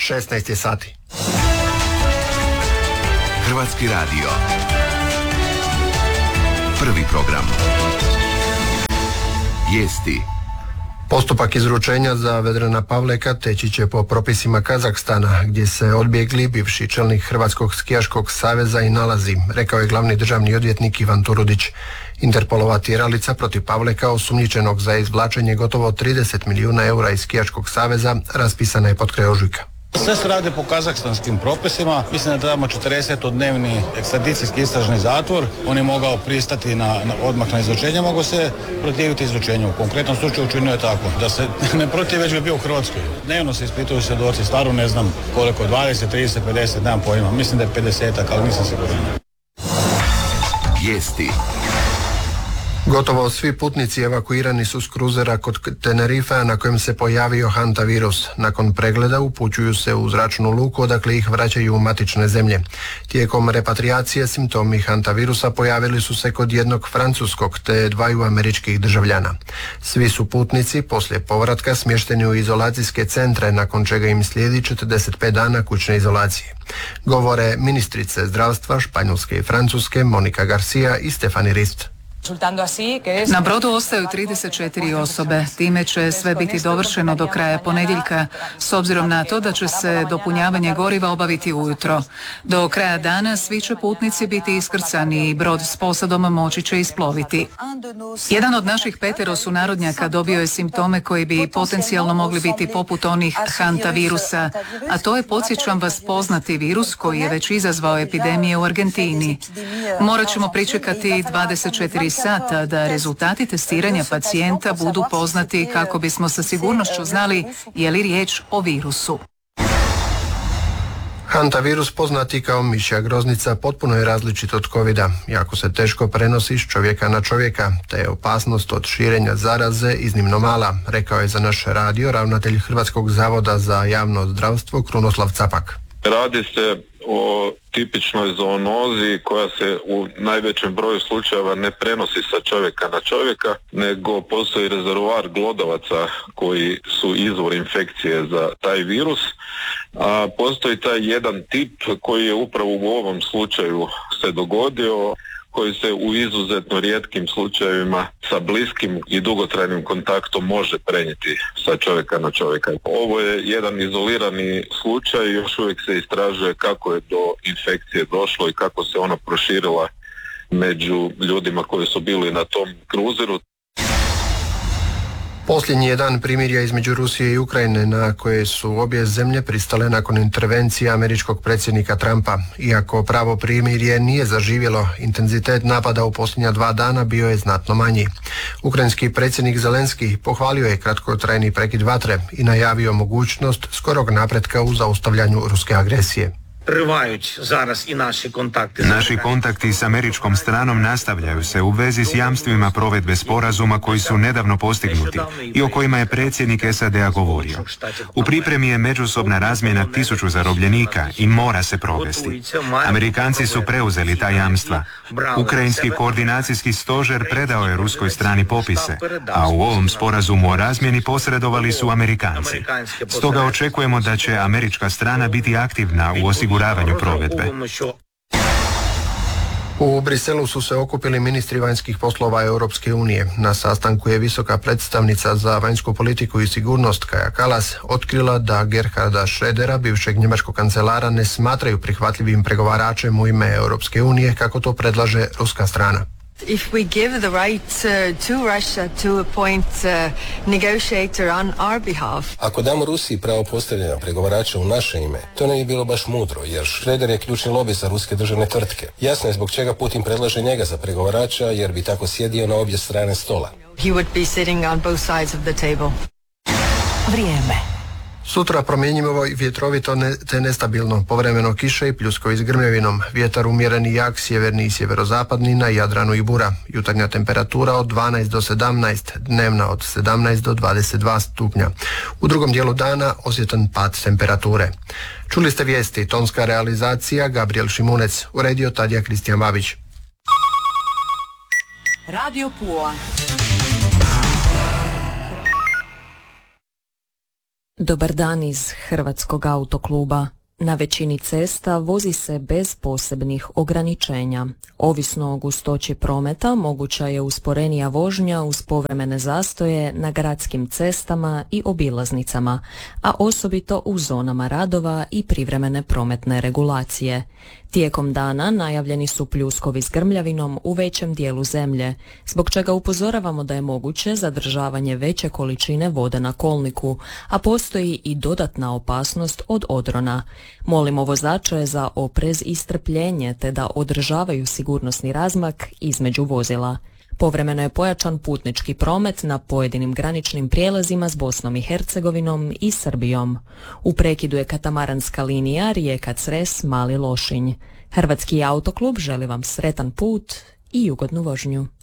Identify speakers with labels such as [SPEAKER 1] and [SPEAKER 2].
[SPEAKER 1] 16 je sati.
[SPEAKER 2] Hrvatski radio. Prvi program. Vijesti.
[SPEAKER 1] Postupak izručenja za Vedrana Pavleka teći će po propisima Kazahstana, gdje se odbjegli bivši čelnik Hrvatskog skijaškog saveza i nalazi, rekao je glavni državni odvjetnik Ivan Turudić. Interpolova tjeralica protiv Pavleka, osumnjičenog za izvlačenje gotovo 30 milijuna eura iz skijaškog saveza, raspisana je potkraj ožujka.
[SPEAKER 3] Sve se rade po kazahstanskim propisima. Mislim da trebamo 40-dnevni ekstradicijski istražni zatvor. On je mogao pristati odmah na izručenje, mogao se protiviti izručenju. U konkretnom slučaju učinio je tako. Da se ne protiv, već bi bio u Hrvatskoj. Dnevno se ispituju svjedoci, staro ne znam koliko, 20, 30, 50, nemam pojma. Mislim da je 50, ali nisam siguran.
[SPEAKER 2] Vijesti.
[SPEAKER 1] Gotovo svi putnici evakuirani su s kruzera kod Tenerifea na kojem se pojavio hantavirus. Nakon pregleda upućuju se u zračnu luku, odakle ih vraćaju u matične zemlje. Tijekom repatriacije simptomi hantavirusa pojavili su se kod jednog francuskog te dvaju američkih državljana. Svi su putnici poslije povratka smješteni u izolacijske centre, nakon čega im slijedi 45 dana kućne izolacije. Govore ministrice zdravstva Španjolske i Francuske Monika Garcia i Stefani Rist.
[SPEAKER 4] Na brodu ostaju 34 osobe. Time će sve biti dovršeno do kraja ponedjeljka, s obzirom na to da će se dopunjavanje goriva obaviti ujutro. Do kraja dana svi će putnici biti iskrcani i brod s posadom moći će isploviti. Jedan od naših 5 sunarodnjaka dobio je simptome koji bi potencijalno mogli biti poput onih hantavirusa, a to je, podsjećam vas, poznati virus koji je već izazvao epidemije u Argentini. Morat ćemo pričekati 24 sata da rezultati testiranja pacijenta budu poznati kako bismo sa sigurnošću znali je li riječ o virusu.
[SPEAKER 1] Hantavirus, poznati kao mišja groznica, potpuno je različit od covida. Jako se teško prenosi s čovjeka na čovjeka, te je opasnost od širenja zaraze iznimno mala, rekao je za naš radio ravnatelj Hrvatskog zavoda za javno zdravstvo Krunoslav Capak.
[SPEAKER 5] Radi se o tipičnoj zoonozi koja se u najvećem broju slučajeva ne prenosi sa čovjeka na čovjeka, nego postoji rezervoar glodavaca koji su izvor infekcije za taj virus. A postoji taj jedan tip koji je upravo u ovom slučaju se dogodio, koji se u izuzetno rijetkim slučajevima sa bliskim i dugotrajnim kontaktom može prenijeti sa čovjeka na čovjeka. Ovo je jedan izolirani slučaj, još uvijek se istražuje kako je do infekcije došlo i kako se ona proširila među ljudima koji su bili na tom kruzeru.
[SPEAKER 1] Posljednji je dan primirja između Rusije i Ukrajine na koje su obje zemlje pristale nakon intervencije američkog predsjednika Trumpa. Iako pravo primirje nije zaživjelo, intenzitet napada u posljednja 2 dana bio je znatno manji. Ukrajinski predsjednik Zelenski pohvalio je kratkotrajni prekid vatre i najavio mogućnost skorog napretka u zaustavljanju ruske agresije.
[SPEAKER 6] Naši kontakti s američkom stranom nastavljaju se u vezi s jamstvima provedbe sporazuma koji su nedavno postignuti i o kojima je predsjednik SAD-a govorio. U pripremi je međusobna razmjena 1000 zarobljenika i mora se provesti. Amerikanci su preuzeli ta jamstva. Ukrajinski koordinacijski stožer predao je ruskoj strani popise, a u ovom sporazumu o razmjeni posredovali su Amerikanci. Stoga očekujemo da će američka strana biti aktivna u osiguravanju provedbe.
[SPEAKER 1] U Briselu su se okupili ministri vanjskih poslova Europske unije. Na sastanku je visoka predstavnica za vanjsku politiku i sigurnost Kaja Kallas otkrila da Gerharda Schrödera, bivšeg njemačkog kancelara, ne smatraju prihvatljivim pregovaračem u ime Europske unije, kako to predlaže ruska strana.
[SPEAKER 7] If we give the right to Russia to appoint negotiator on our behalf.
[SPEAKER 8] Ako damo Rusiji pravo postavljanja pregovarača u naše ime, to ne bi bilo baš mudro, jer Schröder je ključni lobi za ruske državne tvrtke. Jasno je zbog čega Putin predlaže njega za pregovarača, jer bi tako sjedio na obje strane stola.
[SPEAKER 7] He would be sitting on both sides of the table.
[SPEAKER 4] Vrijeme.
[SPEAKER 1] Sutra promjenjivo i vjetrovito te nestabilno, povremeno kiše i pljuskovi s grmljavinom, vjetar umjeren i jak, sjeverni i sjeverozapadni, na Jadranu i bura. Jutarnja temperatura od 12 do 17, dnevna od 17 do 22 stupnja. U drugom dijelu dana osjetan pad temperature. Čuli ste vijesti, tonska realizacija Gabriel Šimunec, uredio Tadija Kristijan Babić.
[SPEAKER 9] Radio Pula. Dobar dan iz Hrvatskog autokluba. Na većini cesta vozi se bez posebnih ograničenja. Ovisno o gustoći prometa, moguća je usporenija vožnja uz povremene zastoje na gradskim cestama i obilaznicama, a osobito u zonama radova i privremene prometne regulacije. Tijekom dana najavljeni su pljuskovi s grmljavinom u većem dijelu zemlje, zbog čega upozoravamo da je moguće zadržavanje veće količine vode na kolniku, a postoji i dodatna opasnost od odrona. Molimo vozače za oprez i strpljenje te da održavaju sigurnosni razmak između vozila. Povremeno je pojačan putnički promet na pojedinim graničnim prijelazima s Bosnom i Hercegovinom i Srbijom. U prekidu je katamaranska linija Rijeka-Cres-Mali Lošinj. Hrvatski autoklub želi vam sretan put i ugodnu vožnju.